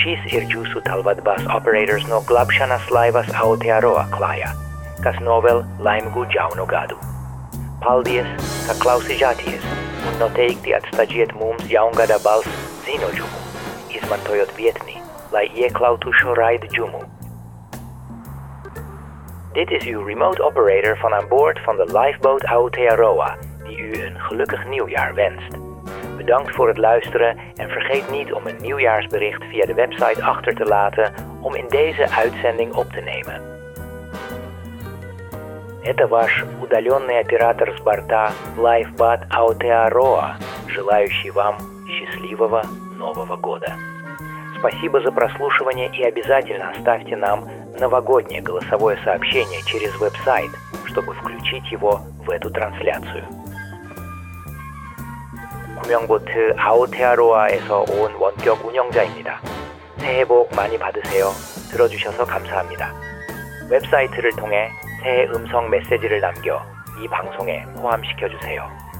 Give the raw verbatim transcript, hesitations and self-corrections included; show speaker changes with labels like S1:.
S1: Chis irjusu talvad bas operators no glabshanas laivas Aotearoa claia, cas novel laimgu jauno gadu. Paldies, ca clausijaties, un noteikti atstagiet mums jaungada bals zino jumu, izmantojot vietni, lai ieklautu shoraid jumu. Dit is uw remote operator van aan boord van de lifeboat Aotearoa, die u een gelukkig nieuwjaar wenst. Bedankt voor het luisteren en vergeet niet om een nieuwjaarsbericht via de website achter te laten om in deze uitzending op te nemen. Это ваш удаленный оператор с борта Lifeboat Aotearoa, желающий вам счастливого Нового года. Спасибо за прослушивание и обязательно оставьте нам новогоднее голосовое сообщение через веб-сайт, чтобы включить его в эту трансляцию. 구명보트 아오테아로아에서 온 원격 운영자입니다. 새해 복 많이 받으세요. 들어주셔서 감사합니다. 웹사이트를 통해 새해 음성 메시지를 남겨 이 방송에 포함시켜주세요.